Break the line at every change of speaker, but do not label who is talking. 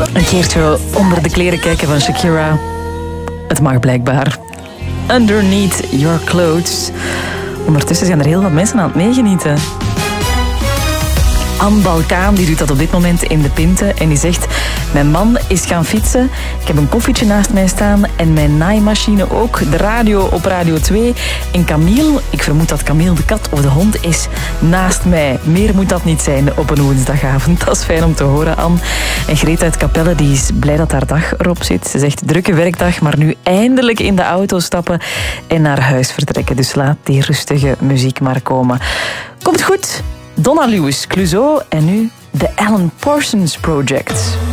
Een keertje onder de kleren kijken van Shakira. Het mag blijkbaar. Underneath your clothes. Ondertussen zijn er heel wat mensen aan het meegenieten. Anne Balkaan die doet dat op dit moment in de Pinte en die zegt: mijn man is gaan fietsen, ik heb een koffietje naast mij staan en mijn naaimachine ook, de radio op Radio 2 en Camille, ik vermoed dat Camille de kat of de hond is, naast mij. Meer moet dat niet zijn op een woensdagavond. Dat is fijn om te horen, Anne. En Greta uit Capelle die is blij dat haar dag erop zit. Ze zegt: drukke werkdag, maar nu eindelijk in de auto stappen en naar huis vertrekken. Dus laat die rustige muziek maar komen. Komt goed. Donna Lewis, Clouseau en nu The Alan Parsons Project.